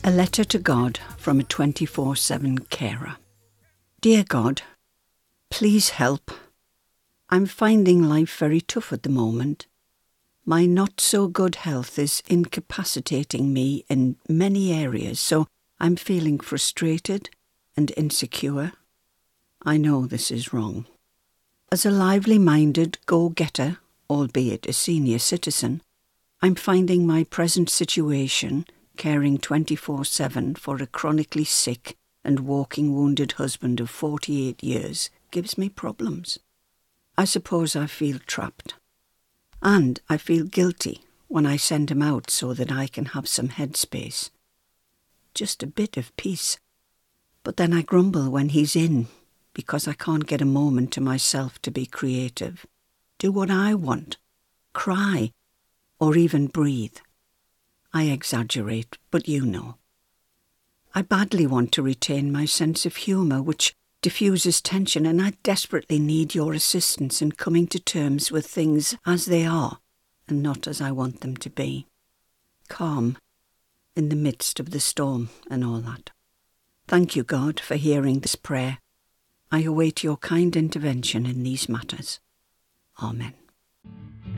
A letter to God from a 24/7 carer. Dear God, please help. I'm finding life very tough at the moment. My not so good health is incapacitating me in many areas, so I'm feeling frustrated and insecure. I know this is wrong. As a lively-minded go-getter, albeit a senior citizen, I'm finding my present situation, caring 24/7 for a chronically sick and walking wounded husband of 48 years, gives me problems. I suppose I feel trapped. And I feel guilty when I send him out so that I can have some headspace. Just a bit of peace. But then I grumble when he's in, because I can't get a moment to myself to be creative, do what I want, cry, or even breathe. I exaggerate, but you know. I badly want to retain my sense of humour, which diffuses tension, and I desperately need your assistance in coming to terms with things as they are and not as I want them to be. Calm in the midst of the storm and all that. Thank you, God, for hearing this prayer. I await your kind intervention in these matters. Amen.